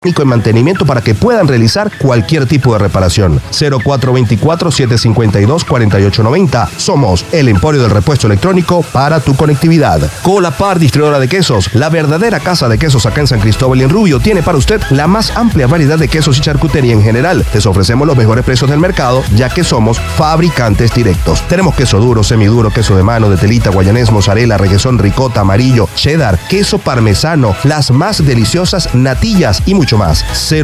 en mantenimiento para que puedan realizar cualquier tipo de reparación. 0424-752-4890. Somos el Emporio del Repuesto Electrónico para tu conectividad. Colapar, distribuidora de quesos, la verdadera casa de quesos acá en San Cristóbal y en Rubio, tiene para usted la más amplia variedad de quesos y charcutería en general. Les ofrecemos los mejores precios del mercado, ya que somos fabricantes directos. Tenemos queso duro, semiduro, queso de mano, de telita, guayanés, mozzarella, requesón, ricota, amarillo, cheddar, queso parmesano, las más deliciosas natillas y mucho más.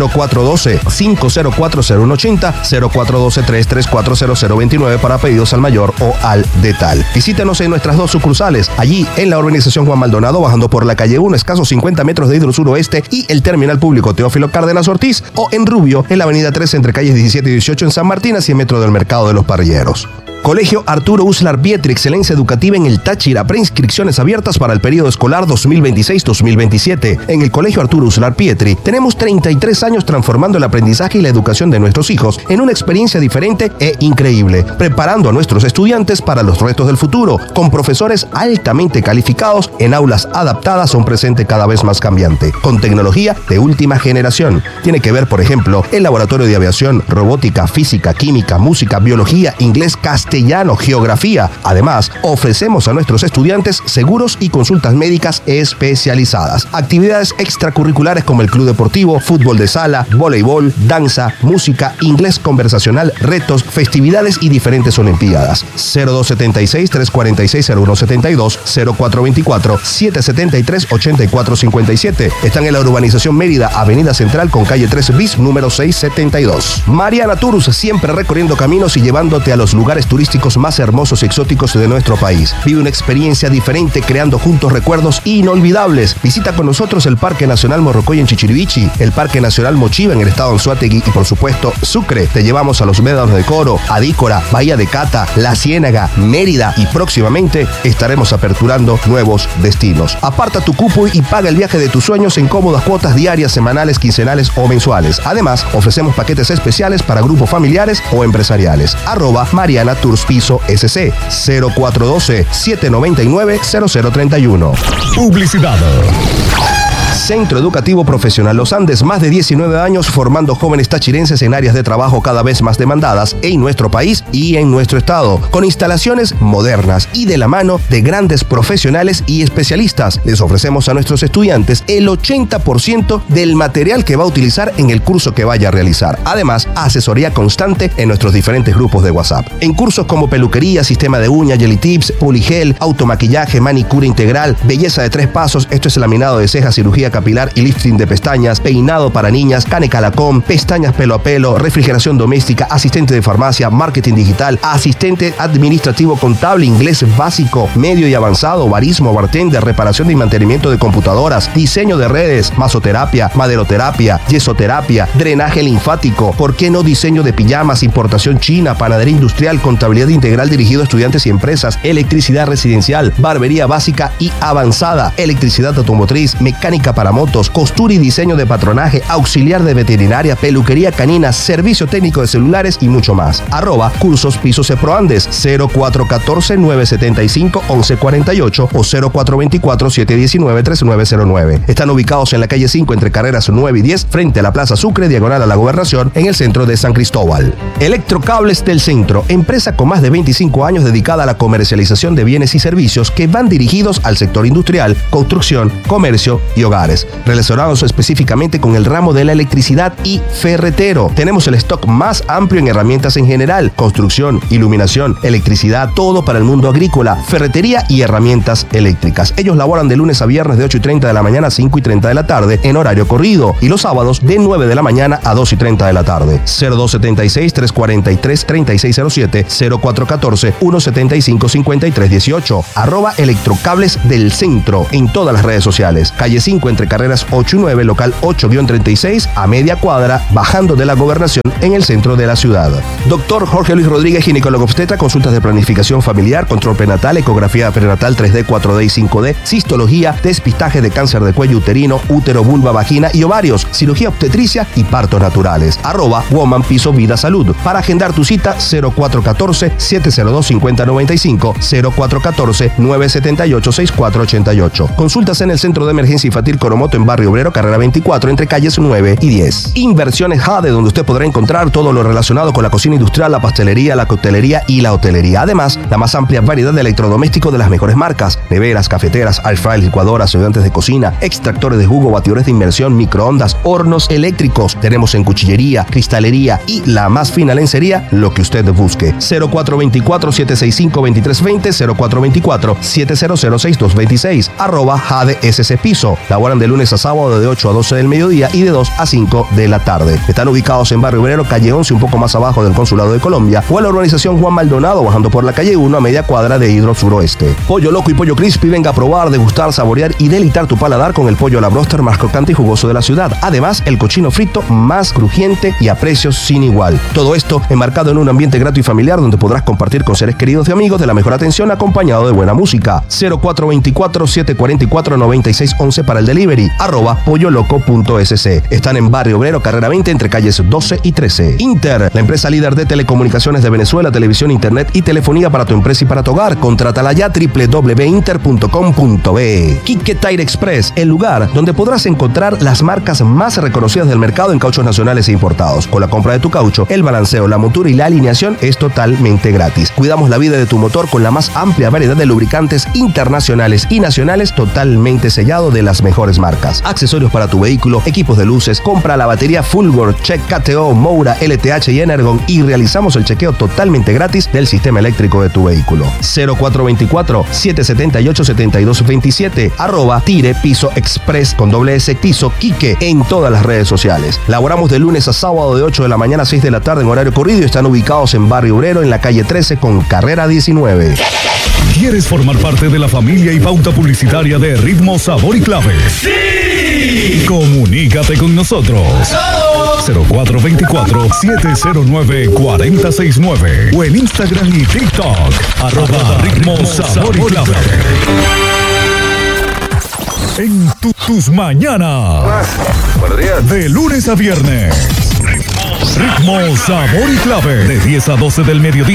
0412-504-0180, 0412-334-0029 para pedidos al mayor o al detal. Visítenos en nuestras dos sucursales, allí en la urbanización Juan Maldonado, bajando por la calle 1, escasos 50 metros de Hidro Suroeste y el terminal público Teófilo Cárdenas Ortiz, o en Rubio, en la avenida 13 entre calles 17 y 18 en San Martín, a 100 metros del mercado de los Parrilleros. Colegio Arturo Uslar Pietri, excelencia educativa en el Táchira, preinscripciones abiertas para el periodo escolar 2026-2027. En el Colegio Arturo Uslar Pietri tenemos 33 años transformando el aprendizaje y la educación de nuestros hijos en una experiencia diferente e increíble, preparando a nuestros estudiantes para los retos del futuro, con profesores altamente calificados en aulas adaptadas a un presente cada vez más cambiante, con tecnología de última generación. Tiene que ver, por ejemplo, el laboratorio de aviación, robótica, física, química, música, biología, inglés, castellano, geografía. Además, ofrecemos a nuestros estudiantes seguros y consultas médicas especializadas. Actividades extracurriculares como el club deportivo, fútbol de sala, voleibol, danza, música, inglés conversacional, retos, festividades y diferentes olimpiadas. 0276-346-0172, 0424-773-8457. Están en la urbanización Mérida, Avenida Central con calle 3 bis, número 672. Mariana Tours, siempre recorriendo caminos y llevándote a los lugares turísticos más hermosos y exóticos de nuestro país. Vive una experiencia diferente creando juntos recuerdos inolvidables. Visita con nosotros el Parque Nacional Morrocoy en Chichirivichi, el Parque Nacional Mochiva en el estado Anzoátegui y por supuesto Sucre. Te llevamos a los médanos de Coro, Adícora, Bahía de Cata, La Ciénaga, Mérida y próximamente estaremos aperturando nuevos destinos. Aparta tu cupo y paga el viaje de tus sueños en cómodas cuotas diarias, semanales, quincenales o mensuales. Además, ofrecemos paquetes especiales para grupos familiares o empresariales. @Mariana Tours Piso SC, 0412-799-0031. Publicidad. Centro Educativo Profesional Los Andes, más de 19 años formando jóvenes tachirenses en áreas de trabajo cada vez más demandadas en nuestro país y en nuestro estado, con instalaciones modernas y de la mano de grandes profesionales y especialistas. Les ofrecemos a nuestros estudiantes el 80% del material que va a utilizar en el curso que vaya a realizar. Además, asesoría constante en nuestros diferentes grupos de WhatsApp. En cursos como peluquería, sistema de uñas, jelly tips, poligel, automaquillaje, manicura integral, belleza de 3 pasos, esto es laminado de cejas, cirugía capilar y lifting de pestañas, peinado para niñas, canecalacón, pestañas pelo a pelo, refrigeración doméstica, asistente de farmacia, marketing digital, asistente administrativo contable, inglés básico, medio y avanzado, barismo, bartender, reparación y mantenimiento de computadoras, diseño de redes, masoterapia, maderoterapia, yesoterapia, drenaje linfático, ¿por qué no diseño de pijamas, importación china, panadería industrial, contabilidad integral dirigido a estudiantes y empresas, electricidad residencial, barbería básica y avanzada, electricidad automotriz, mecánica para motos, costura y diseño de patronaje, auxiliar de veterinaria, peluquería canina, servicio técnico de celulares y mucho más. @Cursos Pisos Eproandes, 0414-975-1148 o 0424-719-3909. Están ubicados en la calle 5 entre carreras 9 y 10, frente a la Plaza Sucre, diagonal a la Gobernación, en el centro de San Cristóbal. Electrocables del Centro, empresa con más de 25 años dedicada a la comercialización de bienes y servicios que van dirigidos al sector industrial, construcción, comercio y hogares. Relacionados específicamente con el ramo de la electricidad y ferretero. Tenemos el stock más amplio en herramientas en general, construcción, iluminación, electricidad, todo para el mundo agrícola, ferretería y herramientas eléctricas. Ellos laboran de lunes a viernes de 8:30 de la mañana a 5:30 de la tarde en horario corrido y los sábados de 9 de la mañana a 2:30 de la tarde. 0276-343-3607, 0414-175-5318. @Electrocables del Centro en todas las redes sociales. Calle 5 entre carreras 8 y 9, local 8-36, a media cuadra, bajando de la Gobernación en el centro de la ciudad. Doctor Jorge Luis Rodríguez, ginecólogo obstetra, consultas de planificación familiar, control prenatal, ecografía prenatal 3D, 4D y 5D, cistología, despistaje de cáncer de cuello uterino, útero, vulva, vagina y ovarios, cirugía obstetricia y partos naturales. @Woman Piso Vida Salud. Para agendar tu cita, 0414-702-5095, 0414-978-6488. Consultas en el Centro de Emergencia Infantil Coronel Coromoto en Barrio Obrero, carrera 24, entre calles 9 y 10. Inversiones Jade, donde usted podrá encontrar todo lo relacionado con la cocina industrial, la pastelería, la coctelería y la hotelería. Además, la más amplia variedad de electrodomésticos de las mejores marcas: neveras, cafeteras, air fryers, licuadoras, ayudantes de cocina, extractores de jugo, batidores de inmersión, microondas, hornos eléctricos. Tenemos en cuchillería, cristalería y la más fina lencería, lo que usted busque. 0424-765-2320, 0424-700-6226, @Jade SC Piso. Laboran de lunes a sábado de 8 a 12 del mediodía y de 2 a 5 de la tarde. Están ubicados en Barrio Obrero, calle 11, un poco más abajo del Consulado de Colombia, o en la urbanización Juan Maldonado, bajando por la calle 1 a media cuadra de Hidro Suroeste. Pollo Loco y Pollo Crispy, venga a probar, degustar, saborear y deleitar tu paladar con el pollo a la broster más crocante y jugoso de la ciudad. Además, el cochino frito más crujiente y a precios sin igual. Todo esto enmarcado en un ambiente grato y familiar donde podrás compartir con seres queridos y amigos de la mejor atención acompañado de buena música. 0424-744-9611 para el delivery, @polloloco.sc. Están en Barrio Obrero, carrera 20, entre calles 12 y 13. Inter, la empresa líder de telecomunicaciones de Venezuela, televisión, internet y telefonía para tu empresa y para tu hogar. Contrátala ya, www.inter.com.be. Quique Tire Express, el lugar donde podrás encontrar las marcas más reconocidas del mercado en cauchos nacionales e importados. Con la compra de tu caucho, el balanceo, la montura y la alineación es totalmente gratis. Cuidamos la vida de tu motor con la más amplia variedad de lubricantes internacionales y nacionales, totalmente sellado de las mejores marcas. Accesorios para tu vehículo, equipos de luces, compra la batería Fulgor, Check KTO, Moura, LTH y Energon y realizamos el chequeo totalmente gratis del sistema eléctrico de tu vehículo. 0424-778-7227, @Tire Piso Express con S Piso Quique en todas las redes sociales. Laboramos de lunes a sábado de 8 de la mañana a 6 de la tarde en horario corrido y están ubicados en Barrio Obrero en la calle 13 con carrera 19. ¿Quieres formar parte de la familia y pauta publicitaria de Ritmo, Sabor y Clave? ¡Sí! Comunícate con nosotros. 0424-709-4069 o en Instagram y TikTok @Ritmo, Sabor y Clave. En tus mañanas. Buenos días. De lunes a viernes. Ritmo, Sabor y Clave. De 10 a 12 del mediodía.